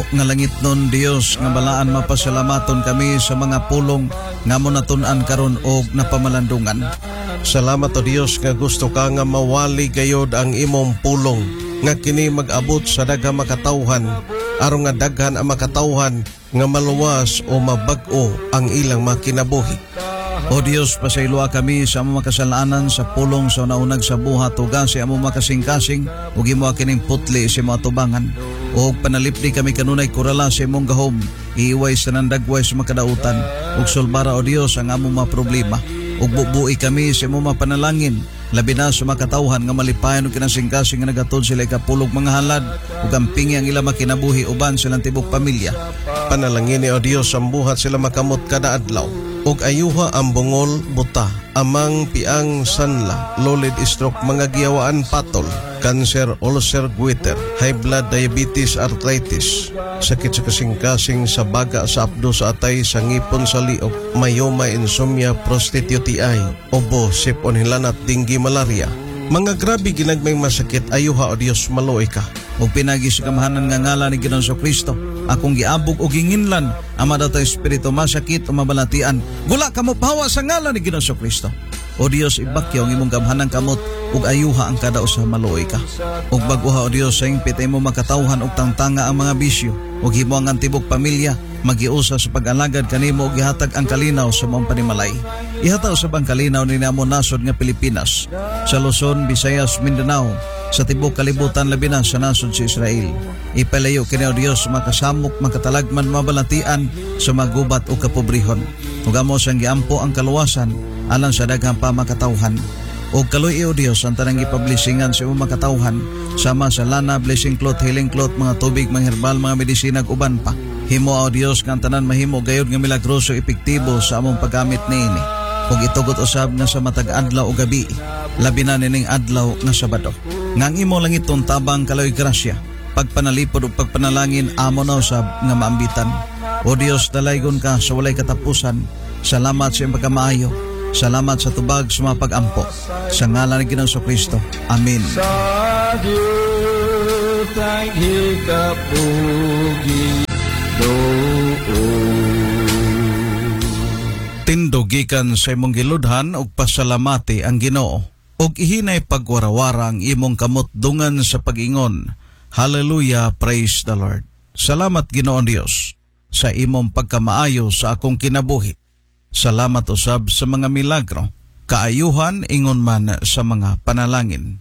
nga langit nun Dios nga balaan mapasalamaton kami sa mga pulong nga munatun-an karon og napamalandungan. Salamat o Dios nga gusto ka nga mawali gayod ang imong pulong nga kini mag-abot sa daghang makatawhan aron nga daghan ang makatawhan nga maluwas o mabag-o ang ilang makinabuhi. O Dios, pasayloa kami sa among makasalanan sa pulong sa naunag sa buhat ug sa among makasing-kasing ug imo kining putli sa mga tubangan. O panalipdi kami kanunay kurala sa imong gahom, iiway sa nandagway sa makadautan ug sulbara o Dios ang among mga problema. Ug bubuhi kami sa imong mapanalangin labi na sa makatawhan nga malipayon ug kinasing-kasing nga nagatod sila kapulog mga halad ug ampingi ang ilang makinabuhi uban silang tibok pamilya. Panalangin ni o Dios ang buhat sila makamot kada adlaw. ug ayuha ang bungol buta, amang piang sanla, lolid stroke, mga giyawaan patol, cancer, ulcer, goiter, high blood, diabetes, arthritis, sakit sa kasing-kasing, sa baga, sa apdo, sa atay, sa ngipon, sa liog, mayoma, insomnia, prostate, UTI, obo, sipon, hilanat, dinggi, malaria. Mga grabe ginagmay masakit, ayuha o Diyos, maluoy ka. O pinagi sa kamahanan nga ngala ni Ginoong Kristo, akong giabog o ginginlan, ama daw tayo espiritu masakit o mabalatian, gula ka mo pahawa sa ngala ni Ginoong Kristo. O Diyos, ibakyaw ang imong kamahanan kamot, ug ayuha ang kada usa maluoy ka. Ug baguha o Diyos, sa impitay mo makatawhan ug tangtanga ang mga bisyo, ug himo ang antibok pamilya, magiusa sa pag-alagad kanimo ug gihatag ang kalinaw sa mong panimalay. Ihataw sa bang kalinaw ni namo nasod nga Pilipinas, sa Luzon, Visayas, Mindanao, sa tibok kalibutan labi na sa nasod sa Israel. Ipalayo kini o Dios makasamok, makatalagman, mabalatian sa magubat o kapobrihon. Ug amo sang giampo ang kaluwasan alang sa daghang pamakatawhan. O kaluy o Dios ang tanang ipablisingan sa imong makatawhan sama sa lana, blessing cloth, healing cloth, mga tubig, mga herbal, mga medisina ug uban pa. Himo o Dios nga tanan mahimo gayud nga milagroso epektibo sa among paggamit niini. Ug itugot usab nga sa matag adlaw o gabi, labi na nining adlaw nga Sabado. Ngang imo langiton tabang kaloy grasya, pagpanalipod ug pagpanalangin amo na usab nga maambitan. O Dios, dalaygon ka sa walay katapusan. Salamat sa iyong pagkamaayo. Salamat sa tubag sa mga pag-ampo. Sa ngalan ni Ginoong Kristo. Amen. Sa Diyos ay hikapugi tindugikan sa imong giludhan ug pasalamati ang Ginoo ug ihinay pagwarawara ang imong kamot dungan sa pag-ingon. Hallelujah, praise the Lord. Salamat Ginoon Dios sa imong pagkamaayo sa akong kinabuhi. Salamat usab sa mga milagro, kaayuhan ingon man sa mga panalangin.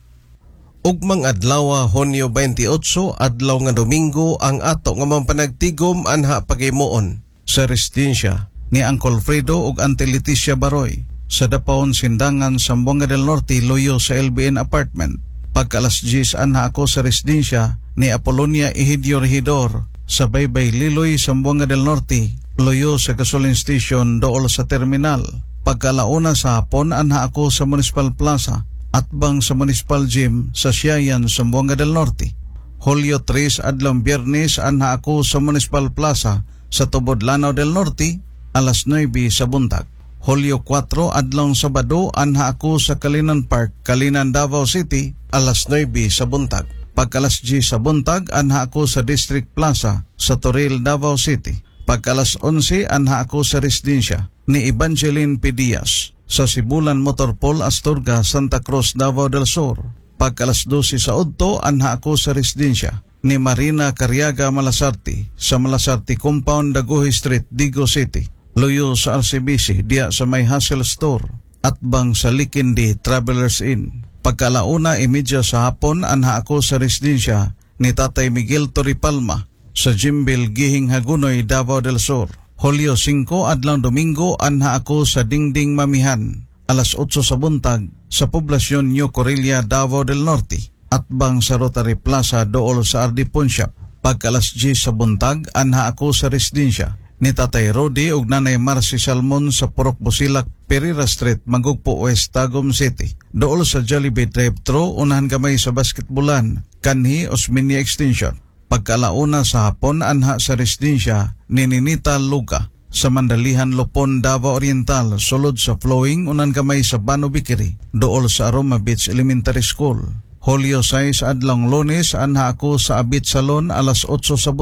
Ugmang adlaw, Hunyo 28, adlaw nga Domingo, ang ato nga mampanagtigom anha pagimuon sa residensya ni Uncle Fredo ug Auntie Leticia Baroy sa Dapaon Sindangan, Zamboanga del Norte, loyo sa LBN apartment. Pagka alas 10 anha ako sa residensya ni Apolonia Egidio Regidor sa Baybay Liloy, Zamboanga del Norte, loyo sa gasoline station dool sa terminal. Pagka alauna sa hapon anha ako sa Municipal Plaza at bang sa Municipal Gym sa Siayan, Zamboanga del Norte. Hulyo 3 adlaw Biyernes anha ako sa Municipal Plaza sa Tubod, Lanao del Norte, alas 9 sa buntag. Hulyo 4 adlaw Sabado anha ako sa Kalinan Park, Kalinan, Davao City, alas 9 sa buntag. Pagka alas 10 sa buntag anha ako sa District Plaza sa Toril, Davao City. Pagka alas 11 anha ako sa residensya ni Evangeline P. Diaz sa Sibulan Motorpol, Astorga, Santa Cruz, Davao del Sur. Pagka alas 12 sa udto anha ako sa residensya ni Marina Cariaga Malasarte sa Malasarte Compound, Daguhi Street, Digo City, loyo sa RCBC diya sa may Hassel Store at bang sa Likindi Travelers Inn. Pagkalauna imedya sa hapon anha ako sa residensya ni Tatay Miguel Toripalma sa Jimbil, Gihing, Hagunoy, Davao del Sur. Hulyo 5 adlaw Domingo anha ako sa Dingding Mamihan, alas 8 sa buntag sa Poblasyon New Corilla, Davao del Norte at bang sa Rotary Plaza dool sa RD Pawn Shop. Pagka alas 10 sa buntag anha ako sa residensya ni Tatay Rodi ug Nanay Marcy Salmon sa Purok Busilak, Pereira Street, Magugpo West, Tagum City. Dool sa Jollibee Drive-Thru, unahan gamay sa basketbulan, kanhi Osmeña Extension. Pagkalauna sa hapon anha sa residensya ni Ninita Luga sa Mandalihan, Lupon, Davao Oriental, sulod sa Flowing, unan kamay sa Bano Bikiri, dool sa Aroma Beach Elementary School. Hulyo 6 adlaw Lunes anha ako sa Abit Salon, alas 8 sa buntag.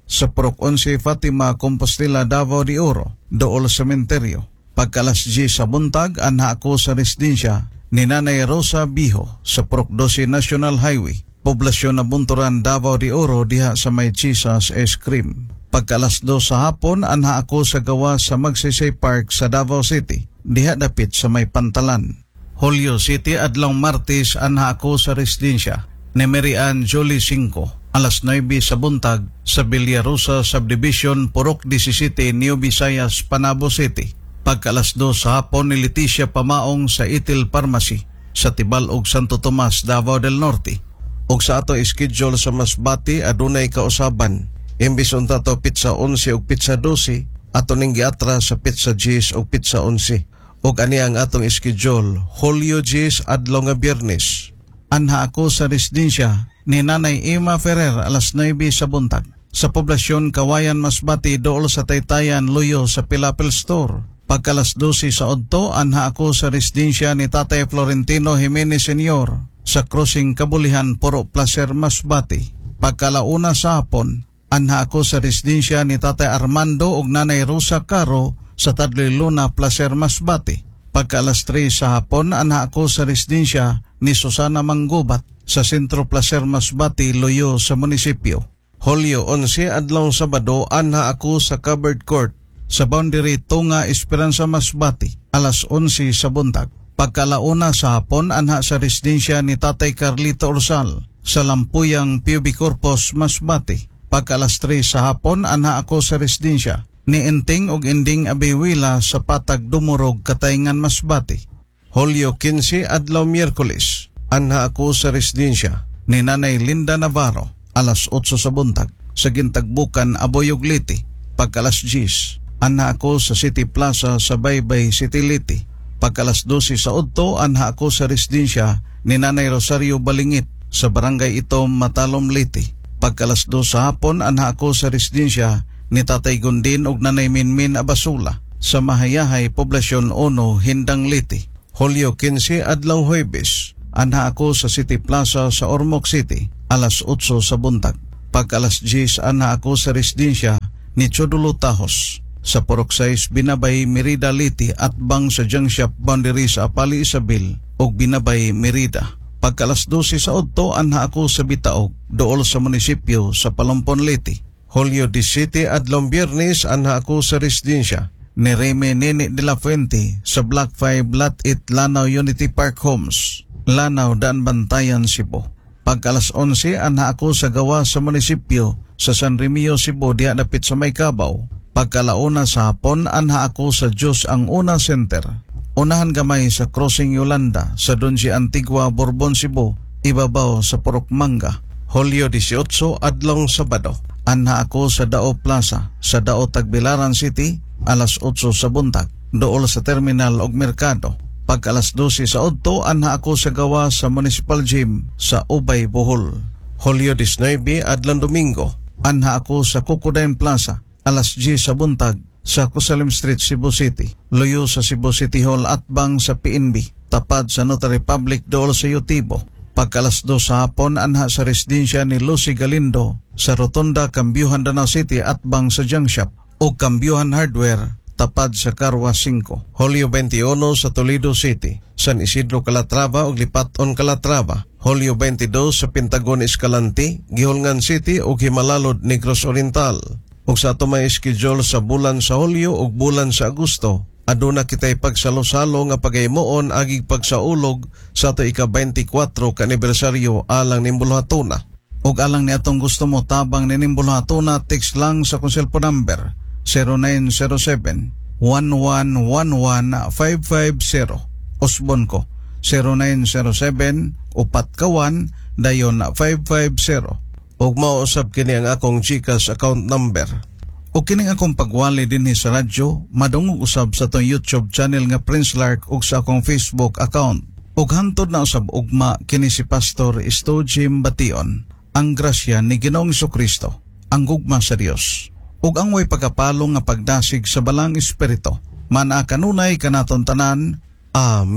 sa Purok 11 Fatima, Compostela, Davao de Oro, dool sementeryo. Pagkalas 10 sa buntag, anha ako sa residensya ni Nanay Rosa Biho sa Purok 12 National Highway, Poblasyon na Bunturan, Davao de Oro, diha sa may Chisas Ice Cream. Pagkalas 2 sa hapon, anha ako sa gawa sa Magsaysay Park sa Davao City, diha dapit sa may Pantalan. Hulyo City, adlong Martes, anha ako sa residensya ni Mary Ann Jolie 5, alas 9 sa buntag sa Villarosa Subdivision, Purok 17, New Visayas, Panabo City. Pagkalas 2 sa hapon ni Leticia Pamaong sa Itil Pharmacy sa Tibalog, Santo Tomas, Davao del Norte. Og sa ato schedule sa Masbati, adunay kausaban. Imbis unta to pizza 11 og pizza 12, ato ning giatra sa pizza 10 og pizza 11. Og ani ang atong schedule, Hulyo 10 adlaw nga Biyernes. Anha ako sa residensya ni Nanay Ima Ferrer, alas 9 sa buntag sa Poblasyon Kawayan, Masbati, dool sa Taytayan, Luyo sa Pilapil Store. Pagkalas 12 sa Odto, anha ako sa residensya ni Tatay Florentino Jimenez Sr. sa Crossing Kabulihan, Puro Placer, Masbati. Pagkalauna sa hapon, anha ako sa residensya ni Tatay Armando ug Nanay Rosa Caro sa Tadloy Luna, Placer, Masbati. Pagka alas 3 sa hapon, anha ako sa residensya ni Susana Manggubat sa Sentro Placer, Masbati, Loyo sa munisipyo. Hulyo 11 adlaw Sabado, anha ako sa Covered Court sa Boundary Tunga, Esperanza, Masbati, alas 11 sa buntag. Pagkalauna sa hapon, anha sa residensya ni Tatay Carlito Orsal sa Lampuyang PUB Corpus, Masbati. Pagka alas 3 sa hapon, anha ako sa residensya ni Enting og Ending Abiwila sa Patag Dumurog, Katayngan, Masbati. Hulyo 15 adlaw Miyerkules, anha ako sa residensya ni Nanay Linda Navarro, alas 8 sa buntag sa Gintagbukan, Aboyog Liti. Pagka alas 10, anha ako sa City Plaza sa Baybay, City Liti. Pagka alas 12 sa Odto, anha ako sa residensya ni Nanay Rosario Balingit sa Barangay Itom, Matalom, Liti. Pagka alas 2 sa hapon, anha ako sa residensya ni Tatay Gundin ug Nanay Minmin Abasula sa Mahayahay, Poblasyon 1, Hindang, Liti. Hulyo 15 adlaw Huwebes, anha ako sa City Plaza sa Ormoc City, alas 8 sa buntag. Pagka alas 10, anha ako sa residensya ni Chodulo Tahos sa Purok 6, Binabay, Merida, Liti, at bang sa junk shop boundary sa Apali Isabel ug Binabay, Merida. Pagka alas 12 sa Odto, anha ako sa Bitaog, dool sa munisipyo sa Palompon, Liti. Hulyo 17 adlaw Biyernes, anha ako sa residensya ni Reme Nene de la Fuente sa Block 5, Lot 8, Lanao Unity Park Homes, Lanao, Daan Bantayan, Cebu. Pagka alas 11, anha ako sa gawa sa munisipyo sa San Remio, Cebu, diha dapit sa May Cabaw. Pagkalauna sa hapon, anha ako sa Diyos ang Una Center, unahan gamay sa Crossing Yolanda sa Donji Antigua, Bourbon, Cebu, ibabaw sa Purok Manga. Hulyo 18 adlaw Sabado, anha ako sa Dao Plaza sa Dao Tagbilaran City, alas 8 sa buntag, dool sa terminal og merkado. Pagka alas 12 sa Odto, anha ako sa gawa sa Municipal Gym sa Ubay, Bohol. Hulyo 19 adlaw Domingo, anha ako sa Kukudain Plaza, alas 10 sa buntag sa Kusalim Street, Cebu City, luyo sa Cebu City Hall at bang sa PNB, tapad sa Notary Public, dool sa Yotibo. Pagka alas 2 sa hapon, anha sa residensya ni Lucy Galindo sa Rotonda, Cambyuhan, Danau City, at bang sa junk shop o Cambyuhan Hardware, tapad sa Carwa 5. Hulyo 21 sa Toledo City, San Isidro, Calatrava ug Lipaton, Calatrava. Hulyo 22 sa Pentagon, Escalante, Gihulngan City ug Himalalod, Negros Oriental. Ug sa ato may schedule sa bulan sa Hulyo ug bulan sa Agosto, aduna kitay pagsalo-salo nga pagaymoon agig pagsaulog sa ato ika-24 ka anibersaryo alang nimbulhatuna. Ug alang ni atong gusto mo tabang ni nimbulhatuna, text lang sa kong cellphone number 0907-1111-550. Osbon ko 0907-4-1-550. Ug mausab kini ang akong GCash account number. O kining akong pagwali dinhi sa radyo, madungog usab sa tong YouTube channel nga Prince Lark ug sa akong Facebook account. Ug hantod na usab ugma kini si Pastor Esto Jim Bation. Ang grasya ni Ginoong Jesucristo, ang gugma sa Dios, ug ang way pagkapalong nga pagdasig sa balang espiritu, mana kanunay kanaton tanan. Amen.